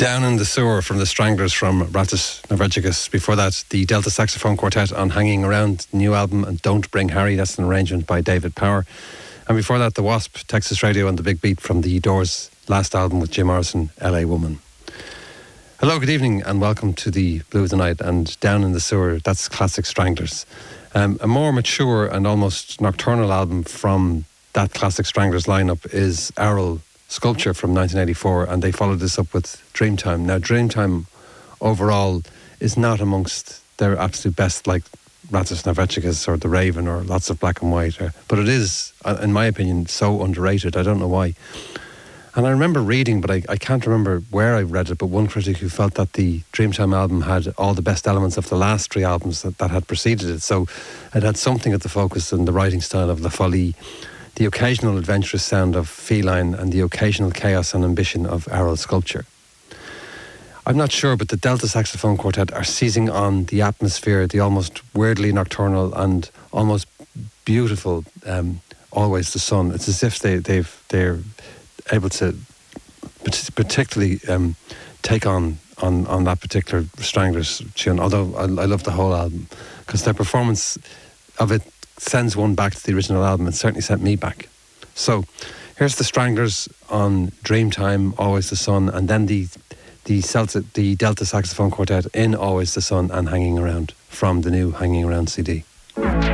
Down in the Sewer from the Stranglers from Rattus Noverticus. Before that, the Delta Saxophone Quartet on Hanging Around, new album, and Don't Bring Harry. That's an arrangement by David Power. And before that, The Wasp, Texas Radio and The Big Beat from the Doors' last album with Jim Morrison, LA Woman. Hello, good evening, and welcome to the Blue of the Night. And Down in the Sewer, that's classic Stranglers. A more mature and almost nocturnal album from that classic Stranglers lineup is Owl Sculpture from 1984, and they followed this up with Dreamtime. Now, Dreamtime overall is not amongst their absolute best, like Rattus Noverticus or The Raven or Lots of Black and White, but it is, in my opinion, so underrated. I don't know why. And I remember reading, but I can't remember where I read it, but one critic who felt that the Dreamtime album had all the best elements of the last three albums that had preceded it. So it had something at the focus in the writing style of La Folie, the occasional adventurous sound of Feline, and the occasional chaos and ambition of Owl Sculpture. I'm not sure, but the Delta Saxophone Quartet are seizing on the atmosphere, the almost weirdly nocturnal and almost beautiful Always the Sun. It's as if they're able to particularly take on that particular Stranglers tune, although I love the whole album, because their performance of it sends one back to the original album. It certainly sent me back. So here's the Stranglers on Dreamtime, Always the Sun, and then the Delta Saxophone Quartet in Always the Sun and Hanging Around from the new Hanging Around CD.